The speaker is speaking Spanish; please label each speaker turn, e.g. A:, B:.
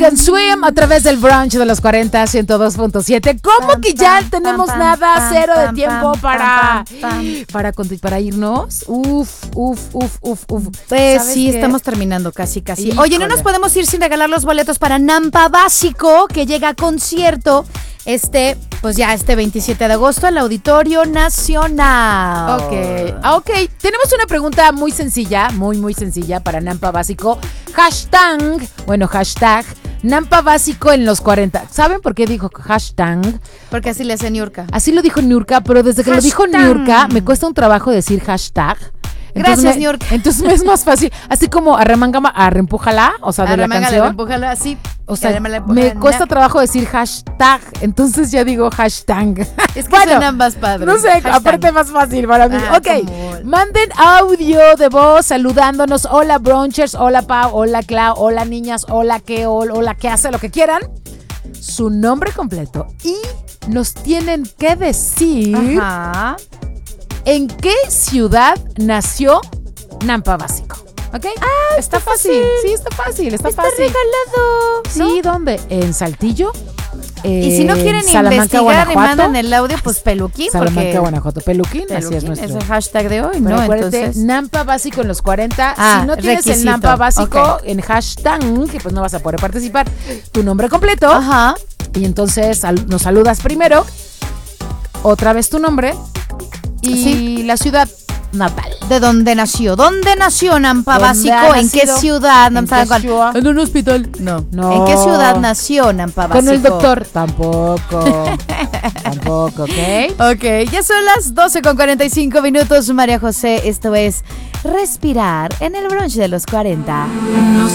A: Can Swim a través del brunch de los 40, 102.7. ¿Cómo que ya tenemos nada? Cero de tiempo para irnos. Uf.
B: Sí, estamos terminando casi. Híjole. Oye, no nos podemos ir sin regalar los boletos para Nampa Básico, que llega a concierto este 27 de agosto al Auditorio Nacional.
A: Ok. Tenemos una pregunta muy sencilla, muy sencilla para Nampa Básico. Hashtag Nampa Básico en los 40. ¿Saben por qué dijo hashtag?
B: Porque así le hace Niurka.
A: Así lo dijo Niurka, pero desde que lo dijo Niurka me cuesta un trabajo decir hashtag.
B: Gracias, Niurka.
A: Entonces me es más fácil. Así como arrempújala, o sea, de la canción.
B: Arrempújala, sí.
A: O sea, me cuesta trabajo decir hashtag. Entonces ya digo hashtag.
B: Es que suenan más padres.
A: No sé, hashtag. Aparte más fácil para mí. Ok, manden audio de voz saludándonos. Hola, brunchers. Hola, Pau. Hola, Clau. Hola, niñas. Hola, hola, ¿qué hace? Lo que quieran. Su nombre completo. Y nos tienen que decir...
B: Ajá.
A: ¿En qué ciudad nació Nampa Básico? ¿Ok? Está fácil. Sí, está fácil. Está
B: regalado.
A: Sí, ¿no? ¿Dónde? ¿En Saltillo?
B: Y si no quieren
A: Salamanca,
B: investigar
A: Guanajuato,
B: y mandan el audio, pues Peluquín.
A: Salamanca, Guanajuato. Peluquín, así es nuestro.
B: Es el hashtag de hoy,
A: Pero
B: ¿no?
A: Entonces, Nampa Básico en los 40. Si no tienes
B: requisito.
A: el Nampa Básico en hashtag, que pues no vas a poder participar, tu nombre completo.
B: Ajá.
A: Y entonces nos saludas primero. Otra vez tu nombre. Y la ciudad natal.
B: ¿De dónde nació? ¿Dónde nació Nampa Básico? ¿En qué ciudad?
A: En un hospital. No.
B: ¿En qué ciudad nació Nampa Básico?
A: Con el doctor. Tampoco, ¿ok?
B: Ok, ya son las 12:45 María José, esto es Respirar en el brunch de los 40.